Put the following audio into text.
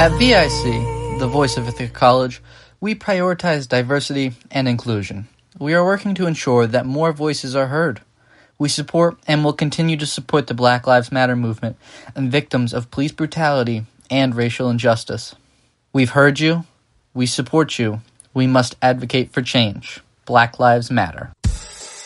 At VIC, the voice of Ithaca College, we prioritize diversity and inclusion. We are working to ensure that more voices are heard. We support and will continue to support the Black Lives Matter movement and victims of police brutality and racial injustice. We've heard you. We support you. We must advocate for change. Black Lives Matter.